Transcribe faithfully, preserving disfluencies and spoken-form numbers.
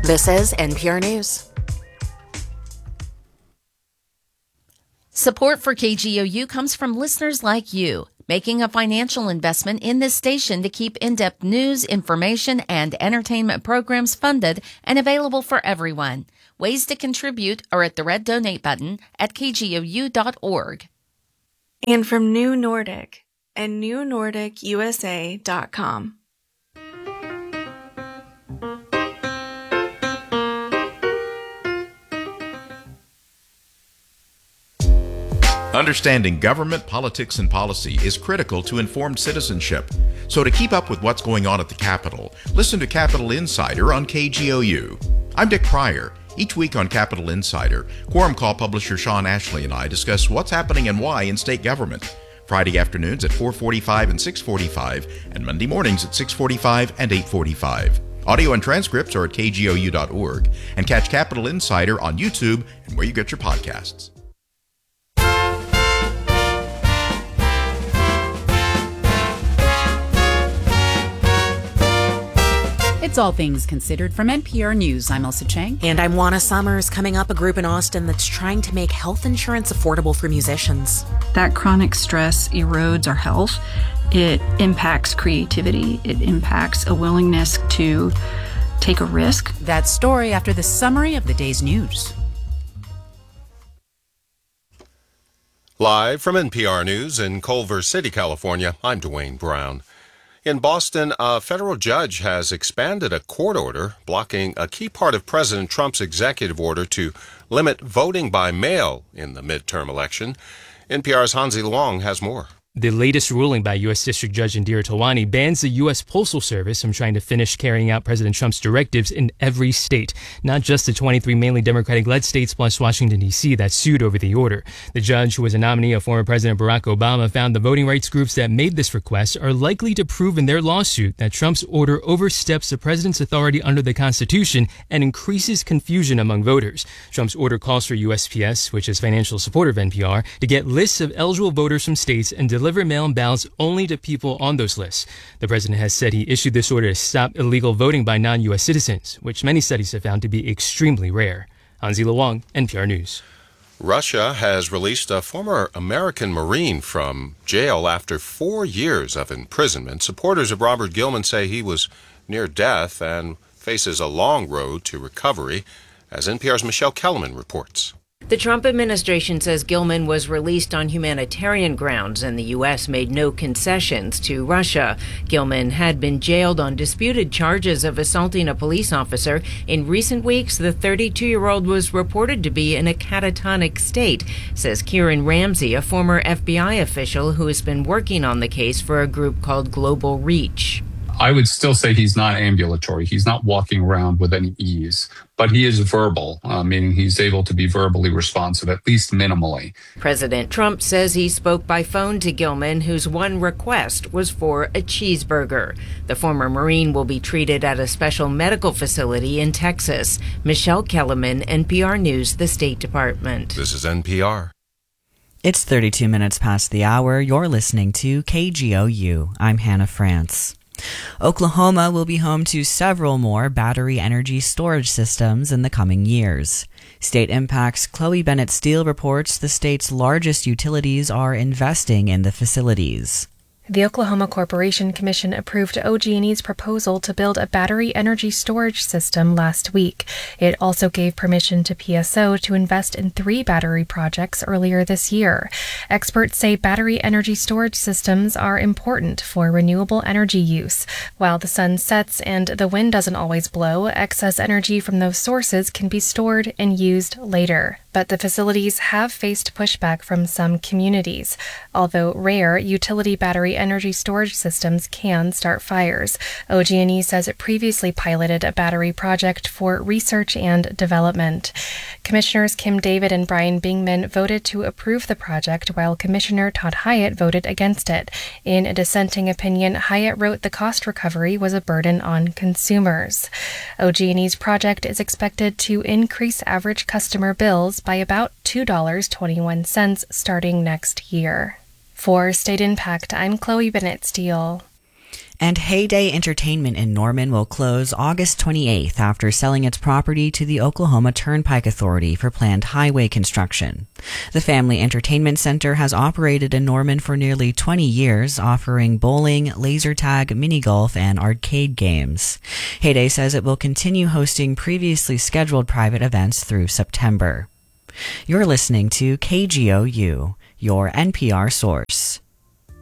This is N P R News. Support for K G O U comes from listeners like you, making a financial investment in this station to keep in-depth news, information, and entertainment programs funded and available for everyone. Ways to contribute are at the red donate button at k g o u dot org. And from New Nordic and new nordic u s a dot com. Understanding government, politics, and policy is critical to informed citizenship. So to keep up with what's going on at the Capitol, listen to Capitol Insider on K G O U. I'm Dick Pryor. Each week on Capitol Insider, Quorum Call publisher Sean Ashley and I discuss what's happening and why in state government. Friday afternoons at four forty-five and six forty-five, and Monday mornings at six forty-five and eight forty-five. Audio and transcripts are at k g o u dot org, and catch Capitol Insider on YouTube and where you get your podcasts. It's All Things Considered from N P R News. I'm Elsa Chang. And I'm Juana Summers. Coming up, a group in Austin that's trying to make health insurance affordable for musicians. That chronic stress erodes our health. It impacts creativity. It impacts a willingness to take a risk. That story after the summary of the day's news. Live from N P R News in Culver City, California, I'm Dwayne Brown. In Boston, a federal judge has expanded a court order blocking a key part of President Trump's executive order to limit voting by mail in the midterm election. N P R's Hansi Luong has more. The latest ruling by U S District Judge Indira Tawani bans the U S Postal Service from trying to finish carrying out President Trump's directives in every state, not just the twenty-three mainly Democratic-led states plus Washington, D C that sued over the order. The judge, who was a nominee of former President Barack Obama, found the voting rights groups that made this request are likely to prove in their lawsuit that Trump's order oversteps the president's authority under the Constitution and increases confusion among voters. Trump's order calls for U S P S, which is financial supporter of N P R, to get lists of eligible voters from states and deliver deliver mail-in ballots only to people on those lists. The president has said he issued this order to stop illegal voting by non-U S citizens, which many studies have found to be extremely rare. Hansi Luong, N P R News. Russia has released a former American Marine from jail after four years of imprisonment. Supporters of Robert Gilman say he was near death and faces a long road to recovery, as N P R's Michelle Kellerman reports. The Trump administration says Gilman was released on humanitarian grounds, and the U S made no concessions to Russia. Gilman had been jailed on disputed charges of assaulting a police officer. In recent weeks, the thirty-two-year-old was reported to be in a catatonic state, says Kieran Ramsey, a former F B I official who has been working on the case for a group called Global Reach. I would still say he's not ambulatory. He's not walking around with any ease, but he is verbal, uh, meaning he's able to be verbally responsive, at least minimally. President Trump says he spoke by phone to Gilman, whose one request was for a cheeseburger. The former Marine will be treated at a special medical facility in Texas. Michelle Kellerman, N P R News, the State Department. This is N P R. It's thirty-two minutes past the hour. You're listening to K G O U. I'm Hannah France. Oklahoma will be home to several more battery energy storage systems in the coming years. State Impact's Chloe Bennett Steele reports the state's largest utilities are investing in the facilities. The Oklahoma Corporation Commission approved O G and E's proposal to build a battery energy storage system last week. It also gave permission to P S O to invest in three battery projects earlier this year. Experts say battery energy storage systems are important for renewable energy use. While the sun sets and the wind doesn't always blow, excess energy from those sources can be stored and used later. But the facilities have faced pushback from some communities. Although rare, utility battery energy storage systems can start fires. O G and E says it previously piloted a battery project for research and development. Commissioners Kim David and Brian Bingman voted to approve the project, while Commissioner Todd Hyatt voted against it. In a dissenting opinion, Hyatt wrote the cost recovery was a burden on consumers. O G and E's project is expected to increase average customer bills by about two dollars and twenty-one cents starting next year. For State Impact, I'm Chloe Bennett Steele. And Heyday Entertainment in Norman will close August twenty-eighth after selling its property to the Oklahoma Turnpike Authority for planned highway construction. The Family Entertainment Center has operated in Norman for nearly twenty years, offering bowling, laser tag, mini golf, and arcade games. Heyday says it will continue hosting previously scheduled private events through September. You're listening to K G O U, your N P R source.